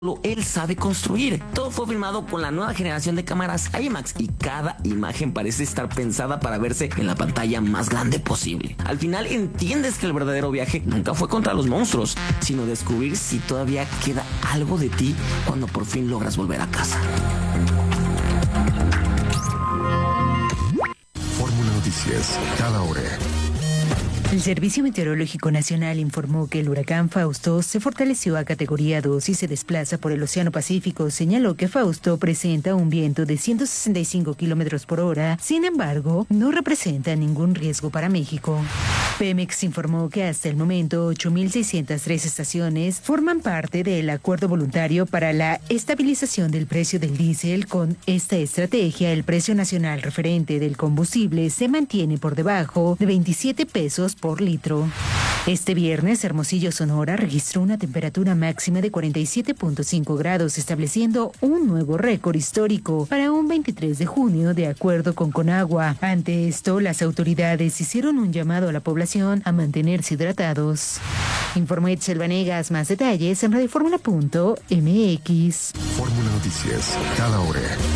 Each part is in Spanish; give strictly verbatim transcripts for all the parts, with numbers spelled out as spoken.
él sabe construir. Todo fue filmado con la nueva generación de cámaras IMAX y cada imagen parece estar pensada para verse en la pantalla más grande posible. Al final entiendes que el verdadero viaje nunca fue contra los monstruos, sino descubrir si todavía queda algo de ti cuando por fin logras volver a casa. Fórmula Noticias, cada hora. El Servicio Meteorológico Nacional informó que el huracán Fausto se fortaleció a categoría dos y se desplaza por el Océano Pacífico. Señaló que Fausto presenta un viento de ciento sesenta y cinco kilómetros por hora, sin embargo, no representa ningún riesgo para México. Pemex informó que hasta el momento ocho mil seiscientas tres estaciones forman parte del acuerdo voluntario para la estabilización del precio del diésel. Con esta estrategia, el precio nacional referente del combustible se mantiene por debajo de veintisiete pesos por litro. Este viernes, Hermosillo, Sonora, registró una temperatura máxima de cuarenta y siete punto cinco grados, estableciendo un nuevo récord histórico para un veintitrés de junio, de acuerdo con Conagua. Ante esto, las autoridades hicieron un llamado a la población a mantenerse hidratados. Informó Itzel Vanegas. Más detalles en radioformula punto m x. Fórmula Noticias, cada hora.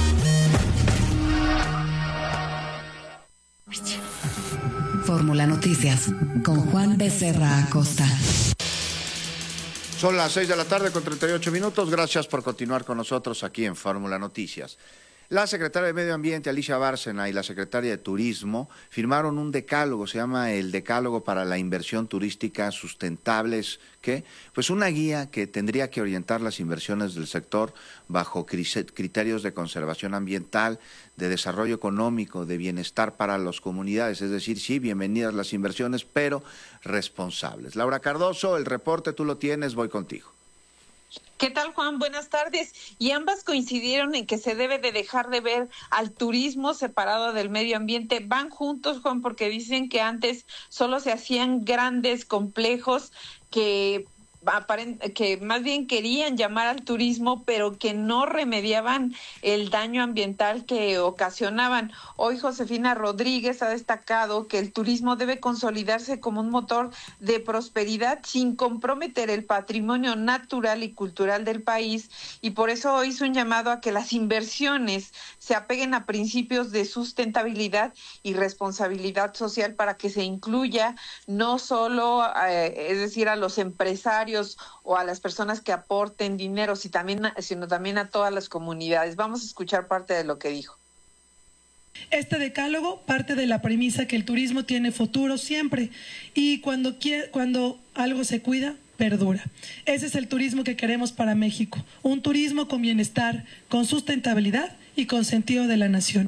Fórmula Noticias, con Juan Becerra Acosta. Son las seis de la tarde con treinta y ocho minutos. Gracias por continuar con nosotros aquí en Fórmula Noticias. La secretaria de Medio Ambiente, Alicia Bárcena, y la secretaria de Turismo firmaron un decálogo, se llama el Decálogo para la Inversión Turística Sustentable, que pues una guía que tendría que orientar las inversiones del sector bajo criterios de conservación ambiental, de desarrollo económico, de bienestar para las comunidades, es decir, sí, bienvenidas las inversiones, pero responsables. Laura Cardoso, el reporte tú lo tienes, voy contigo. ¿Qué tal, Juan? Buenas tardes. Y ambas coincidieron en que se debe de dejar de ver al turismo separado del medio ambiente. Van juntos, Juan, porque dicen que antes solo se hacían grandes complejos que que más bien querían llamar al turismo, pero que no remediaban el daño ambiental que ocasionaban. Hoy Josefina Rodríguez ha destacado que el turismo debe consolidarse como un motor de prosperidad sin comprometer el patrimonio natural y cultural del país, y por eso hizo un llamado a que las inversiones se apeguen a principios de sustentabilidad y responsabilidad social para que se incluya no solo, eh, es decir, a los empresarios o a las personas que aporten dinero, sino también, sino también a todas las comunidades. Vamos a escuchar parte de lo que dijo. Este decálogo parte de la premisa que el turismo tiene futuro siempre y cuando, quiere, cuando algo se cuida, perdura. Ese es el turismo que queremos para México, un turismo con bienestar, con sustentabilidad y con sentido de la nación.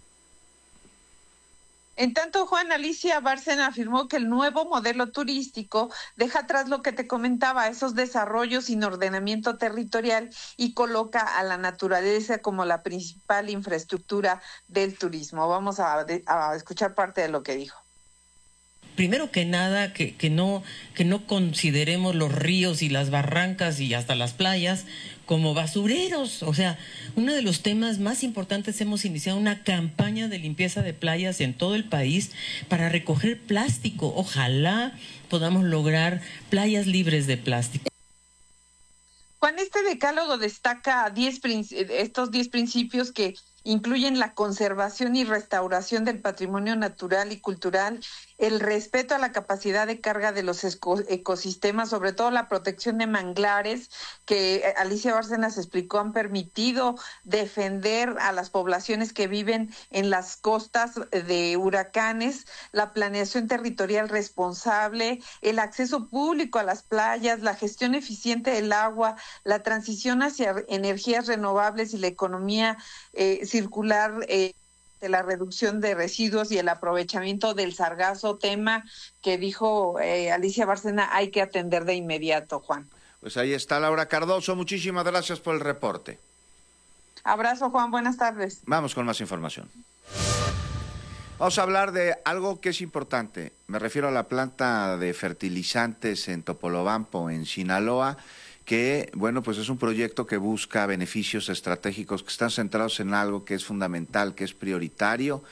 En tanto, Juan, Alicia Bárcena afirmó que el nuevo modelo turístico deja atrás lo que te comentaba, esos desarrollos sin ordenamiento territorial, y coloca a la naturaleza como la principal infraestructura del turismo. Vamos a, a escuchar parte de lo que dijo. Primero que nada, que, que, no, que no consideremos los ríos y las barrancas y hasta las playas como basureros. O sea, uno de los temas más importantes, hemos iniciado una campaña de limpieza de playas en todo el país para recoger plástico. Ojalá podamos lograr playas libres de plástico. Juan, este decálogo destaca diez, estos diez principios que incluyen la conservación y restauración del patrimonio natural y cultural, el respeto a la capacidad de carga de los ecosistemas, sobre todo la protección de manglares, que Alicia Bárcena se explicó han permitido defender a las poblaciones que viven en las costas de huracanes, la planeación territorial responsable, el acceso público a las playas, la gestión eficiente del agua, la transición hacia energías renovables y la economía eh, circular, eh, de la reducción de residuos y el aprovechamiento del sargazo, tema que dijo eh, Alicia Bárcena hay que atender de inmediato, Juan. Pues ahí está Laura Cardoso, muchísimas gracias por el reporte. Abrazo, Juan, buenas tardes. Vamos con más información. Vamos a hablar de algo que es importante, me refiero a la planta de fertilizantes en Topolobampo, en Sinaloa, que, bueno, pues es un proyecto que busca beneficios estratégicos que están centrados en algo que es fundamental, que es prioritario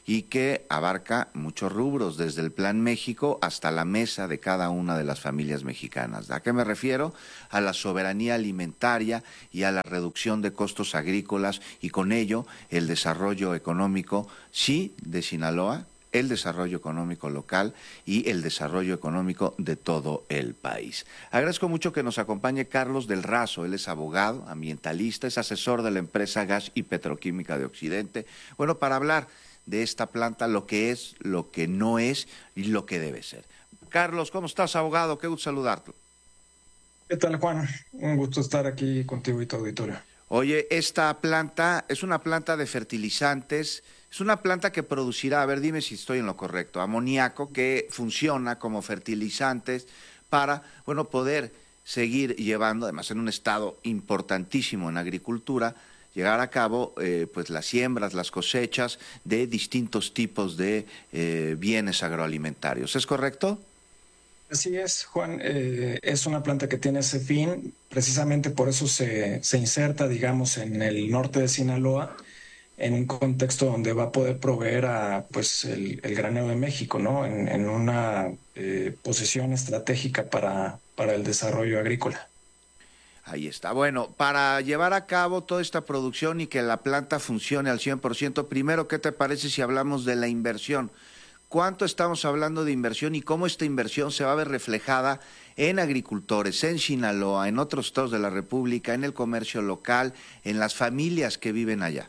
y que abarca muchos rubros, desde el Plan México hasta la mesa de cada una de las familias mexicanas. ¿A qué me refiero? A la soberanía alimentaria y a la reducción de costos agrícolas y con ello el desarrollo económico, sí, de Sinaloa, el desarrollo económico local y el desarrollo económico de todo el país. Agradezco mucho que nos acompañe Carlos del Razo. Él es abogado, ambientalista, es asesor de la empresa Gas y Petroquímica de Occidente. Bueno, para hablar de esta planta, lo que es, lo que no es y lo que debe ser. Carlos, ¿cómo estás, abogado? Qué gusto saludarte. ¿Qué tal, Juan? Un gusto estar aquí contigo y tu auditorio. Oye, esta planta es una planta de fertilizantes, es una planta que producirá, a ver, dime si estoy en lo correcto, amoníaco, que funciona como fertilizantes para, bueno, poder seguir llevando, además en un estado importantísimo en agricultura, llegar a cabo eh, pues las siembras, las cosechas de distintos tipos de eh, bienes agroalimentarios. ¿Es correcto? Así es, Juan. Eh, es una planta que tiene ese fin. Precisamente por eso se, se inserta, digamos, en el norte de Sinaloa, en un contexto donde va a poder proveer a pues el, el granero de México, ¿no? En, en una eh, posición estratégica para, para el desarrollo agrícola. Ahí está. Bueno, para llevar a cabo toda esta producción y que la planta funcione al cien por ciento, primero, ¿qué te parece si hablamos de la inversión? ¿Cuánto estamos hablando de inversión y cómo esta inversión se va a ver reflejada en agricultores, en Sinaloa, en otros estados de la República, en el comercio local, en las familias que viven allá?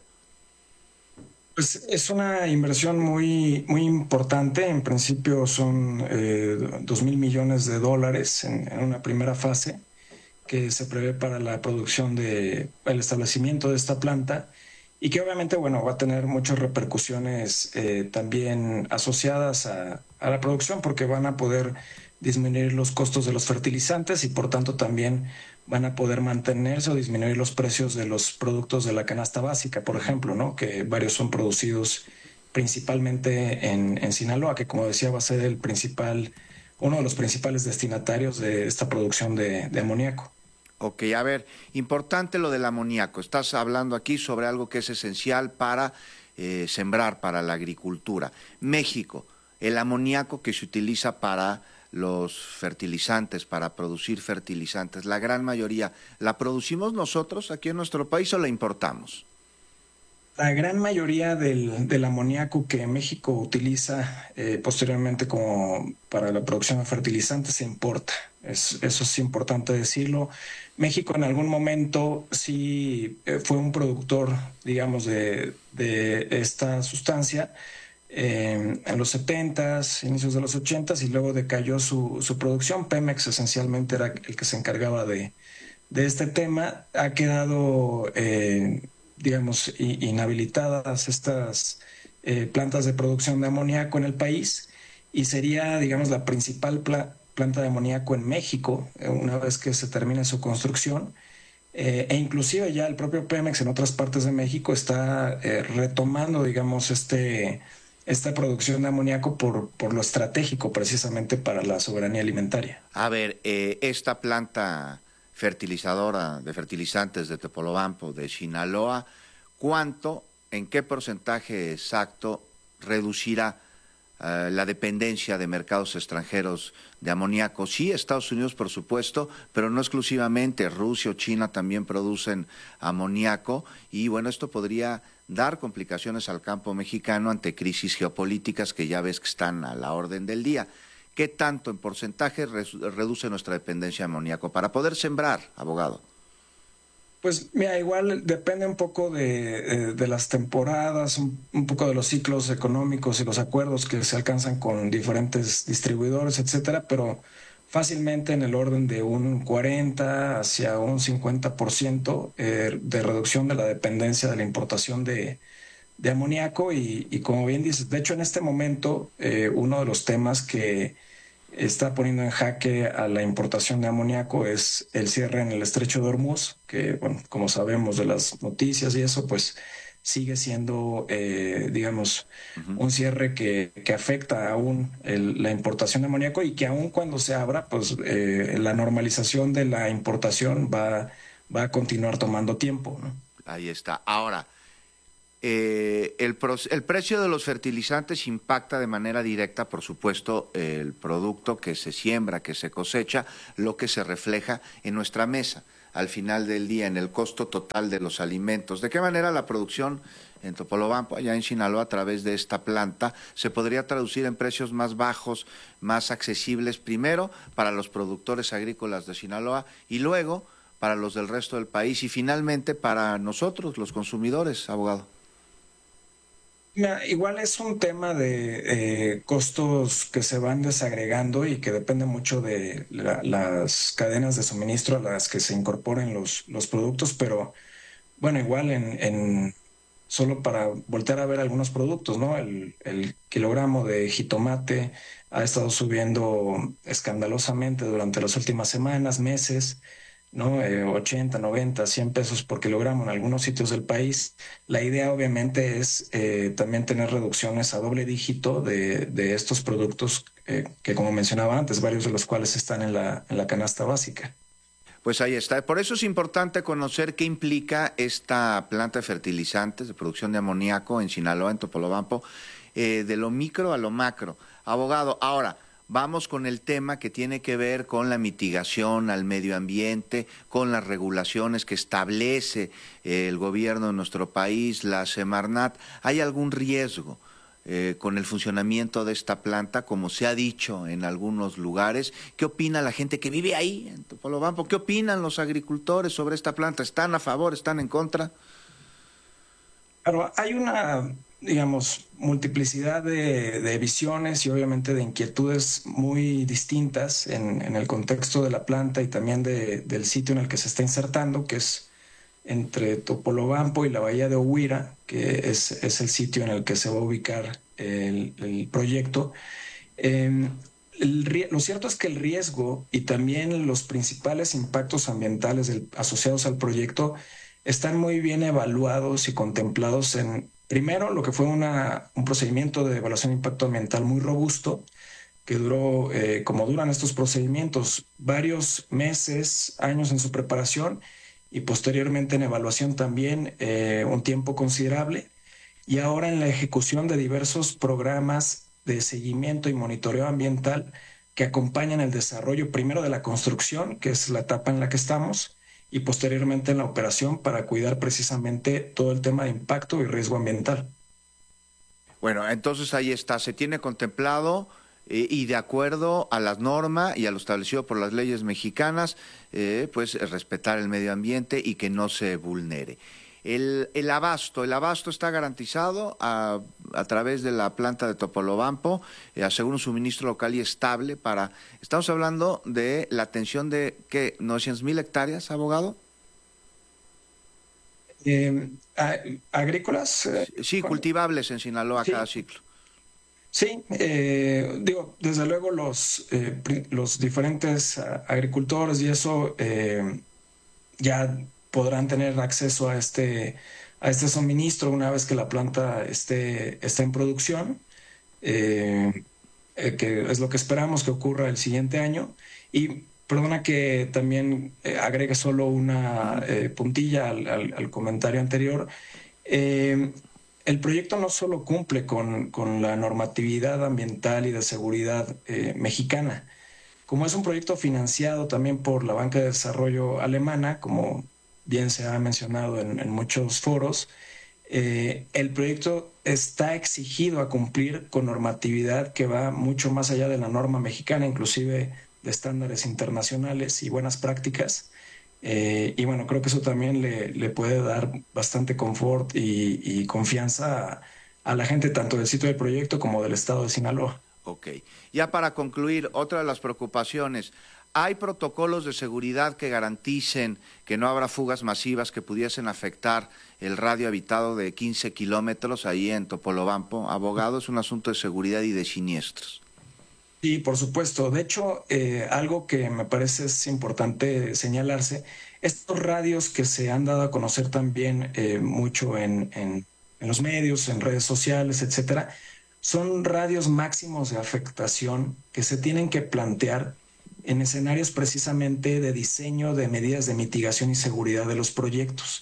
Pues es una inversión muy, muy importante. En principio son eh, dos mil millones de dólares en, en una primera fase que se prevé para la producción de el establecimiento de esta planta, y que obviamente, bueno, va a tener muchas repercusiones eh, también asociadas a, a la producción, porque van a poder disminuir los costos de los fertilizantes y por tanto también van a poder mantenerse o disminuir los precios de los productos de la canasta básica, por ejemplo, ¿no? Que varios son producidos principalmente en, en Sinaloa, que como decía va a ser el principal, uno de los principales destinatarios de esta producción de, de amoníaco. Ok, a ver, importante lo del amoníaco. Estás hablando aquí sobre algo que es esencial para eh, sembrar, para la agricultura. México, el amoníaco que se utiliza para los fertilizantes, para producir fertilizantes, la gran mayoría, ¿la producimos nosotros aquí en nuestro país o la importamos? La gran mayoría del, del amoníaco que México utiliza eh, posteriormente como para la producción de fertilizantes se importa. Es, eso es importante decirlo. México en algún momento sí eh, fue un productor, digamos, de, de esta sustancia eh, en los setentas, inicios de los ochentas, y luego decayó su, su producción. Pemex esencialmente era el que se encargaba de, de este tema. Ha quedado... Eh, digamos, inhabilitadas estas eh, plantas de producción de amoníaco en el país, y sería, digamos, la principal pla planta de amoníaco en México eh, una vez que se termine su construcción, eh, e inclusive ya el propio Pemex en otras partes de México está eh, retomando, digamos, este, esta producción de amoníaco por, por lo estratégico precisamente para la soberanía alimentaria. A ver, eh, esta planta fertilizadora de fertilizantes de Topolobampo, de Sinaloa, ¿cuánto, en qué porcentaje exacto reducirá uh, la dependencia de mercados extranjeros de amoníaco? Sí, Estados Unidos, por supuesto, pero no exclusivamente. Rusia o China también producen amoníaco y, bueno, esto podría dar complicaciones al campo mexicano ante crisis geopolíticas que ya ves que están a la orden del día. ¿Qué tanto en porcentaje reduce nuestra dependencia de amoníaco para poder sembrar, abogado? Pues mira, igual depende un poco de, de las temporadas, un, un poco de los ciclos económicos y los acuerdos que se alcanzan con diferentes distribuidores, etcétera, pero fácilmente en el orden de un cuarenta hacia un cincuenta por ciento eh, de reducción de la dependencia de la importación de, de amoníaco. Y, y como bien dices, de hecho en este momento eh, uno de los temas que está poniendo en jaque a la importación de amoníaco es el cierre en el estrecho de Hormuz, que, bueno, como sabemos de las noticias y eso, pues sigue siendo, eh, digamos, uh-huh. un cierre que, que afecta aún el, la importación de amoníaco, y que aún cuando se abra, pues eh, la normalización de la importación va, va a continuar tomando tiempo, ¿no? Ahí está. Ahora, Eh, el, pro, el precio de los fertilizantes impacta de manera directa, por supuesto, el producto que se siembra, que se cosecha, lo que se refleja en nuestra mesa, al final del día, en el costo total de los alimentos. ¿De qué manera la producción en Topolobampo, allá en Sinaloa, a través de esta planta, se podría traducir en precios más bajos, más accesibles, primero para los productores agrícolas de Sinaloa y luego para los del resto del país y finalmente para nosotros, los consumidores, abogado? Igual es un tema de eh, costos que se van desagregando y que depende mucho de la, las cadenas de suministro a las que se incorporen los, los productos, pero bueno, igual en, en solo para voltear a ver algunos productos, ¿no? El, el kilogramo de jitomate ha estado subiendo escandalosamente durante las últimas semanas, meses, ¿no? Eh, ochenta, noventa, cien pesos por kilogramo en algunos sitios del país. La idea obviamente es eh, también tener reducciones a doble dígito de, de estos productos eh, que, como mencionaba antes, varios de los cuales están en la, en la canasta básica. Pues ahí está. Por eso es importante conocer qué implica esta planta de fertilizantes de producción de amoníaco en Sinaloa, en Topolobampo, eh, de lo micro a lo macro. Abogado, ahora vamos con el tema que tiene que ver con la mitigación al medio ambiente, con las regulaciones que establece eh, el gobierno de nuestro país, la Semarnat. ¿Hay algún riesgo eh, con el funcionamiento de esta planta, como se ha dicho en algunos lugares? ¿Qué opina la gente que vive ahí, en Topolobampo? ¿Qué opinan los agricultores sobre esta planta? ¿Están a favor, están en contra? Claro, hay una, digamos, multiplicidad de, de visiones y obviamente de inquietudes muy distintas en, en el contexto de la planta y también de, del sitio en el que se está insertando, que es entre Topolobampo y la bahía de Ohuira, que es, es el sitio en el que se va a ubicar el, el proyecto. Eh, el, lo cierto es que el riesgo y también los principales impactos ambientales del, asociados al proyecto están muy bien evaluados y contemplados en, primero, lo que fue una, un procedimiento de evaluación de impacto ambiental muy robusto, que duró, eh, como duran estos procedimientos, varios meses, años en su preparación y posteriormente en evaluación también eh, un tiempo considerable, y ahora en la ejecución de diversos programas de seguimiento y monitoreo ambiental que acompañan el desarrollo primero de la construcción, que es la etapa en la que estamos, y posteriormente en la operación para cuidar precisamente todo el tema de impacto y riesgo ambiental. Bueno, entonces ahí está, se tiene contemplado eh, y de acuerdo a las normas y a lo establecido por las leyes mexicanas, eh, pues respetar el medio ambiente y que no se vulnere. El, el abasto, el abasto está garantizado a, a través de la planta de Topolobampo, eh, asegura un suministro local y estable para, estamos hablando de la atención de, ¿qué? ¿novecientas mil hectáreas, abogado? Eh, ¿Agrícolas? Eh, sí, bueno, cultivables en Sinaloa sí, cada ciclo. Sí, eh, digo, desde luego los, eh, los diferentes agricultores y eso eh, ya podrán tener acceso a este, a este suministro una vez que la planta esté, esté en producción, eh, eh, que es lo que esperamos que ocurra el siguiente año. Y perdona que también eh, agregue solo una eh, puntilla al, al, al comentario anterior. Eh, el proyecto no solo cumple con, con la normatividad ambiental y de seguridad eh, mexicana, como es un proyecto financiado también por la Banca de Desarrollo Alemana, como bien se ha mencionado en, en muchos foros, eh, el proyecto está exigido a cumplir con normatividad que va mucho más allá de la norma mexicana, inclusive de estándares internacionales y buenas prácticas. Eh, y bueno, creo que eso también le, le puede dar bastante confort y, y confianza a, a la gente tanto del sitio del proyecto como del estado de Sinaloa. Ok. Ya para concluir, otra de las preocupaciones, ¿hay protocolos de seguridad que garanticen que no habrá fugas masivas que pudiesen afectar el radio habitado de quince kilómetros ahí en Topolobampo? Abogado, es un asunto de seguridad y de siniestros. Sí, por supuesto. De hecho, eh, algo que me parece es importante señalarse, estos radios que se han dado a conocer también eh, mucho en, en, en los medios, en redes sociales, etcétera, son radios máximos de afectación que se tienen que plantear en escenarios precisamente de diseño de medidas de mitigación y seguridad de los proyectos.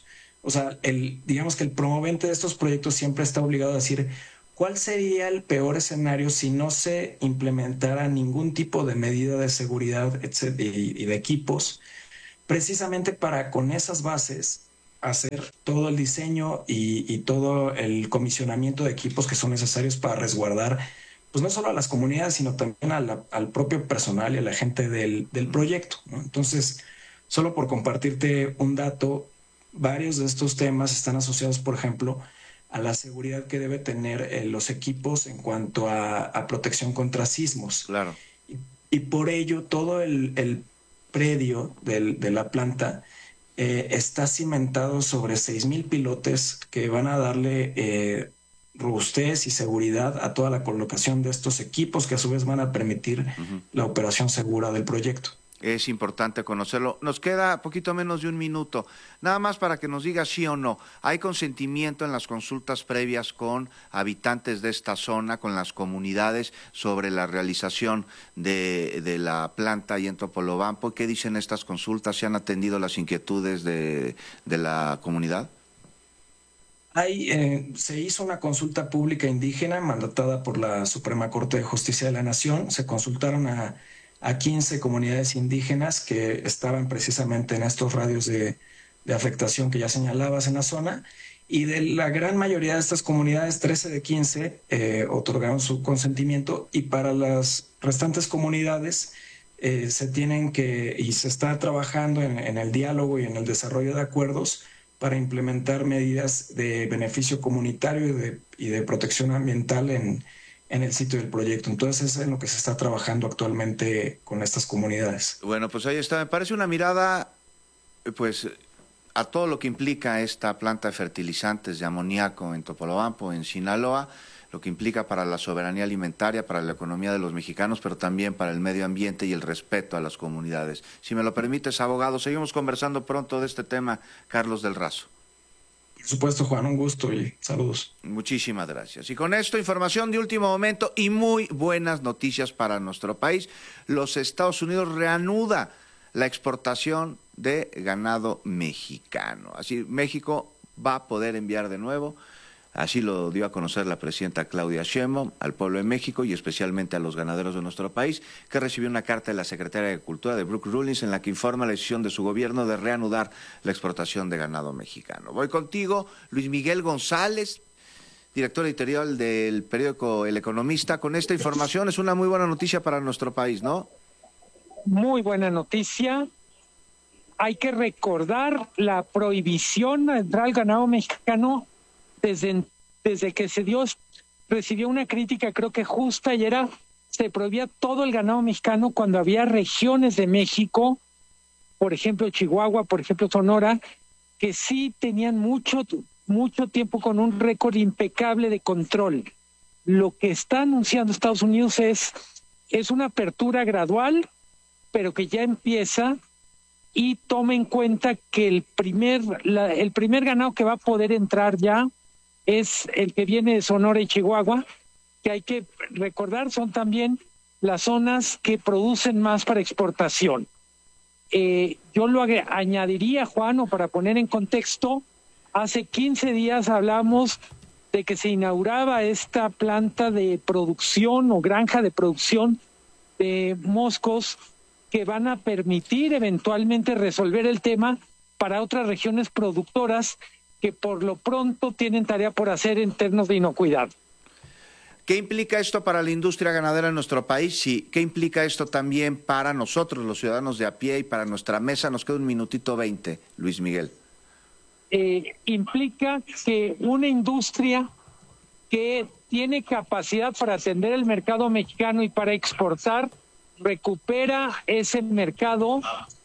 O sea, el, digamos que el promovente de estos proyectos siempre está obligado a decir cuál sería el peor escenario si no se implementara ningún tipo de medida de seguridad etcétera, y, y de equipos, precisamente para con esas bases hacer todo el diseño y, y todo el comisionamiento de equipos que son necesarios para resguardar, pues no solo a las comunidades, sino también a la, al propio personal y a la gente del, del proyecto, ¿no? Entonces, solo por compartirte un dato, varios de estos temas están asociados, por ejemplo, a la seguridad que debe tener eh, los equipos en cuanto a, a protección contra sismos. Claro. Y, y por ello, todo el, el predio del, de la planta eh, está cimentado sobre seis mil pilotes que van a darle eh, robustez y seguridad a toda la colocación de estos equipos que a su vez van a permitir uh-huh. la operación segura del proyecto. Es importante conocerlo. Nos queda poquito menos de un minuto. Nada más para que nos diga sí o no. ¿Hay consentimiento en las consultas previas con habitantes de esta zona, con las comunidades, sobre la realización de, de la planta ahí en Topolobampo? ¿Qué dicen estas consultas? ¿Se han atendido las inquietudes de, de la comunidad? Hay, eh, se hizo una consulta pública indígena mandatada por la Suprema Corte de Justicia de la Nación. Se consultaron a a quince comunidades indígenas que estaban precisamente en estos radios de, de afectación que ya señalabas en la zona, y de la gran mayoría de estas comunidades, trece de quince eh, otorgaron su consentimiento, y para las restantes comunidades eh, se tienen que, y se está trabajando en, en el diálogo y en el desarrollo de acuerdos para implementar medidas de beneficio comunitario y de, y de protección ambiental en en el sitio del proyecto. Entonces es en lo que se está trabajando actualmente con estas comunidades. Bueno, pues ahí está. Me parece una mirada, pues, a todo lo que implica esta planta de fertilizantes de amoníaco en Topolobampo, en Sinaloa, lo que implica para la soberanía alimentaria, para la economía de los mexicanos, pero también para el medio ambiente y el respeto a las comunidades. Si me lo permites, abogado, seguimos conversando pronto de este tema, Carlos del Razo. Por supuesto, Juan, un gusto y saludos. Muchísimas gracias. Y con esto, información de último momento y muy buenas noticias para nuestro país. Los Estados Unidos reanuda la exportación de ganado mexicano. Así, México va a poder enviar de nuevo, así lo dio a conocer la presidenta Claudia Sheinbaum, al pueblo de México y especialmente a los ganaderos de nuestro país, que recibió una carta de la secretaria de Agricultura de Brooke Rollins en la que informa la decisión de su gobierno de reanudar la exportación de ganado mexicano. Voy contigo, Luis Miguel González, director editorial del periódico El Economista. Con esta información es una muy buena noticia para nuestro país, ¿no? Muy buena noticia. Hay que recordar la prohibición de entrar al ganado mexicano desde, desde que se dio, recibió una crítica creo que justa, y era, se prohibía todo el ganado mexicano cuando había regiones de México, por ejemplo Chihuahua, por ejemplo Sonora, que sí tenían mucho, mucho tiempo con un récord impecable de control. Lo que está anunciando Estados Unidos es, es una apertura gradual, pero que ya empieza, y toma en cuenta que el primer, la, el primer ganado que va a poder entrar ya es el que viene de Sonora y Chihuahua, que hay que recordar son también las zonas que producen más para exportación. Eh, yo lo añadiría, Juan, o para poner en contexto, hace quince días hablamos de que se inauguraba esta planta de producción o granja de producción de moscos que van a permitir eventualmente resolver el tema para otras regiones productoras que por lo pronto tienen tarea por hacer en términos de inocuidad. ¿Qué implica esto para la industria ganadera en nuestro país? Sí. ¿Qué implica esto también para nosotros, los ciudadanos de a pie, y para nuestra mesa? Nos queda un minutito veinte, Luis Miguel. Eh, implica que una industria que tiene capacidad para atender el mercado mexicano y para exportar, recupera ese mercado,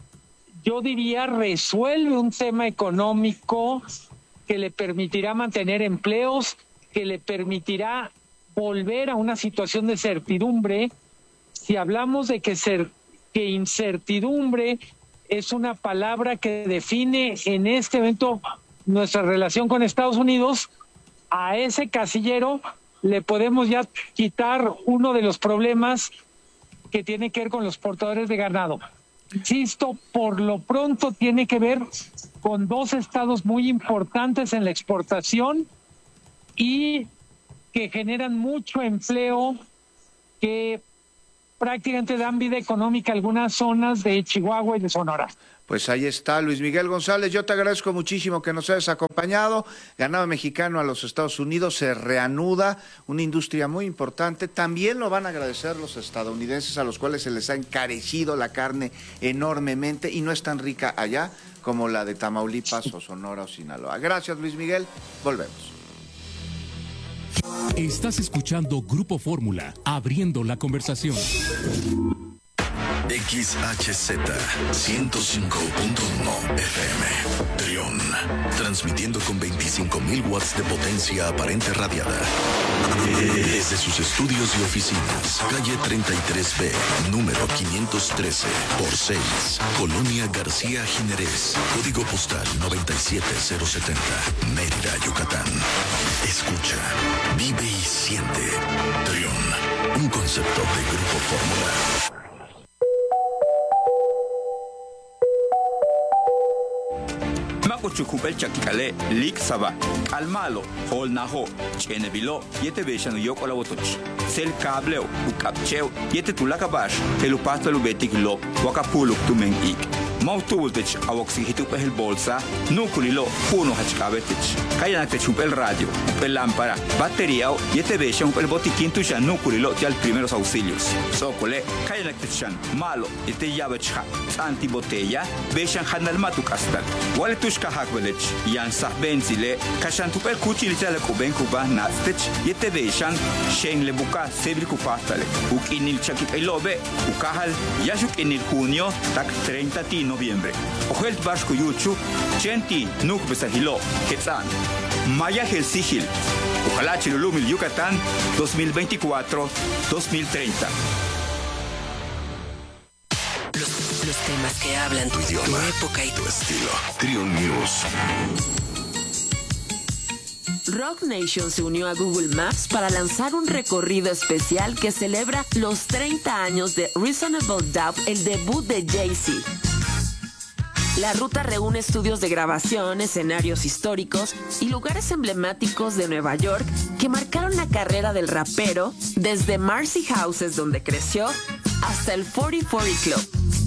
yo diría resuelve un tema económico que le permitirá mantener empleos, que le permitirá volver a una situación de certidumbre. Si hablamos de que, ser, que incertidumbre es una palabra que define en este evento nuestra relación con Estados Unidos, a ese casillero le podemos ya quitar uno de los problemas que tiene que ver con los portadores de ganado. insisto, por lo pronto tiene que ver con dos estados muy importantes en la exportación y que generan mucho empleo, que prácticamente dan vida económica a algunas zonas de Chihuahua y de Sonora. Pues ahí está, Luis Miguel González, yo te agradezco muchísimo que nos hayas acompañado. Ganado mexicano a los Estados Unidos, se reanuda una industria muy importante. También lo van a agradecer los estadounidenses, a los cuales se les ha encarecido la carne enormemente y no es tan rica allá como la de Tamaulipas o Sonora o Sinaloa. Gracias, Luis Miguel, volvemos. Estás escuchando Grupo Fórmula, abriendo la conversación. X H Z ciento cinco punto uno F M, Trión, transmitiendo con veinticinco mil watts de potencia aparente radiada. Desde sus estudios y oficinas, calle treinta y tres B, número quinientos trece por seis, Colonia García Jiménez, código postal noventa y siete cero setenta, Mérida, Yucatán. Escucha, vive y siente. Trión, un concepto de Grupo Fórmula. Chukupel chakikale lik saba almalo hol naho chene bilo yete beshanu yok ola wotoch sel kableo ukapcheo yete tulakabash telupato lubetik lo wakapuluk tumen ik mautultech awoksi hitupel el bolsa nukulilo puno hachkabetech kayanate chupel radio upel lámpara batería yete beshan upel botikin tusha nukulilo ti al primeros auxilios sokole kayanate chan malo yete yabecha anti botella beshan hanal matuk astal wale tushka hakvelech yan sahbenzile kashan tupel kuchil tele kuben kuba nastech yete beshan shen le buka sebri kupastale ukinil chakip elobe ukahal yashuk inil junio tak treinta de noviembre ojelt bashku yuchu chenti nuk besahilo ketsan maya helsigil ojalá chilulumil Yucatán dos mil veinticuatro dos mil treinta. Los temas que hablan tu idioma, tu época y tu estilo. Trión News. Rock Nation se unió a Google Maps para lanzar un recorrido especial que celebra los treinta años de Reasonable Doubt, el debut de Jay-Z. La ruta reúne estudios de grabación, escenarios históricos y lugares emblemáticos de Nueva York que marcaron la carrera del rapero desde Marcy Houses, donde creció, hasta el cuarenta cuarenta Club.